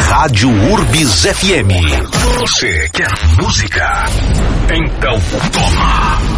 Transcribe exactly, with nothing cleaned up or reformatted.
Rádio Urbis F M. Você quer música? Então toma!